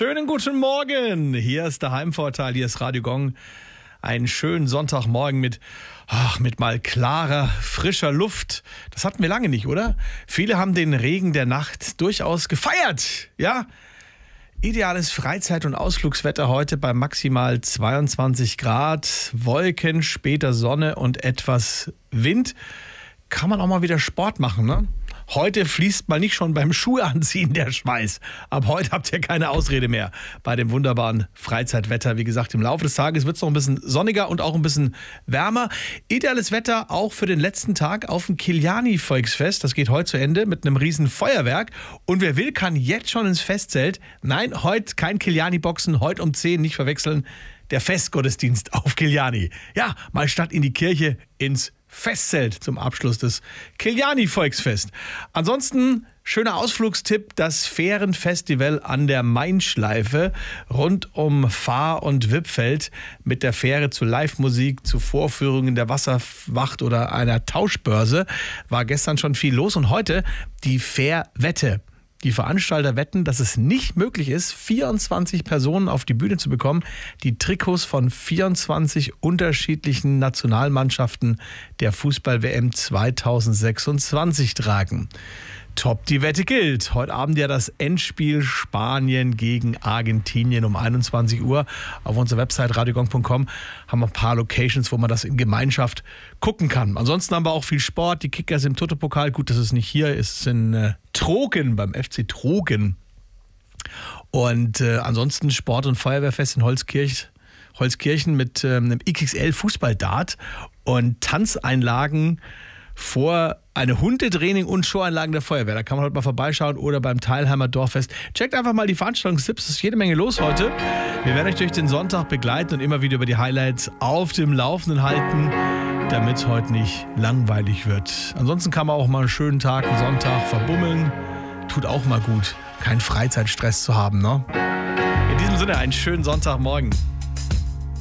Schönen guten Morgen. Hier ist der Heimvorteil, hier ist Radio Gong. Einen schönen Sonntagmorgen mit mal klarer, frischer Luft. Das hatten wir lange nicht, oder? Viele haben den Regen der Nacht durchaus gefeiert, ja? Ideales Freizeit- und Ausflugswetter heute bei maximal 22 Grad, Wolken, später Sonne und etwas Wind. Kann man auch mal wieder Sport machen, ne? Heute fließt mal nicht schon beim Schuhanziehen der Schweiß. Ab heute habt ihr keine Ausrede mehr bei dem wunderbaren Freizeitwetter. Wie gesagt, im Laufe des Tages wird es noch ein bisschen sonniger und auch ein bisschen wärmer. Ideales Wetter auch für den letzten Tag auf dem Kiliani-Volksfest. Das geht heute zu Ende mit einem riesen Feuerwerk. Und wer will, kann jetzt schon ins Festzelt. Nein, heute kein Kiliani-Boxen, heute um 10, nicht verwechseln. Der Festgottesdienst auf Kiliani. Ja, mal statt in die Kirche ins Festzelt zum Abschluss des Kiliani-Volksfest. Ansonsten schöner Ausflugstipp, das Fährenfestival an der Mainschleife rund um Fahr- und Wippfeld mit der Fähre zu Live-Musik, zu Vorführungen der Wasserwacht oder einer Tauschbörse. War gestern schon viel los und heute die Fährwette. Die Veranstalter wetten, dass es nicht möglich ist, 24 Personen auf die Bühne zu bekommen, die Trikots von 24 unterschiedlichen Nationalmannschaften der Fußball-WM 2026 tragen. Top, die Wette gilt. Heute Abend ja das Endspiel Spanien gegen Argentinien um 21 Uhr. Auf unserer Website radiogong.com haben wir ein paar Locations, wo man das in Gemeinschaft gucken kann. Ansonsten haben wir auch viel Sport. Die Kickers im Toto-Pokal. Gut, das ist nicht hier, ist in Trogen, beim FC Trogen. Und ansonsten Sport- und Feuerwehrfest in Holzkirchen mit einem XXL-Fußballdart und Tanzeinlagen vor eine Hundetraining und Showanlagen der Feuerwehr. Da kann man heute mal vorbeischauen oder beim Teilheimer Dorffest. Checkt einfach mal die Veranstaltungstipps. Es ist jede Menge los heute. Wir werden euch durch den Sonntag begleiten und immer wieder über die Highlights auf dem Laufenden halten, damit es heute nicht langweilig wird. Ansonsten kann man auch mal einen schönen Tag, einen Sonntag verbummeln. Tut auch mal gut, keinen Freizeitstress zu haben, ne? In diesem Sinne, einen schönen Sonntagmorgen.